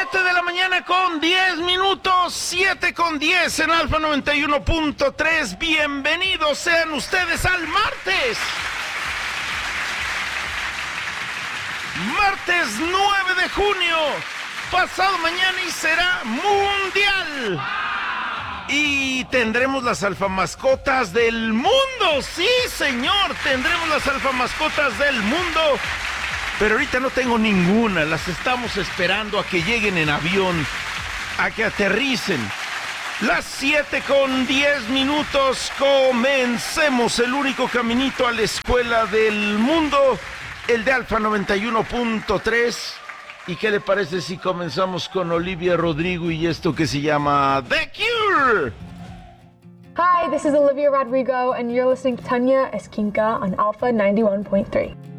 7 de la mañana con 10 minutos, 7 con 10 en Alfa 91.3. Bienvenidos sean ustedes al martes. Martes 9 de junio, pasado mañana y será mundial. Y tendremos las alfamascotas del mundo, sí señor, tendremos las alfamascotas del mundo. Pero ahorita no tengo ninguna, las estamos esperando a que lleguen en avión, a que aterricen. Las 7 con 10 minutos, comencemos el único caminito a la escuela del mundo, el de Alfa 91.3. ¿Y qué le parece si comenzamos con Olivia Rodrigo y esto que se llama The Cure? Hi, this is Olivia Rodrigo, and you're listening to Tanya Esquinca on Alpha 91.3.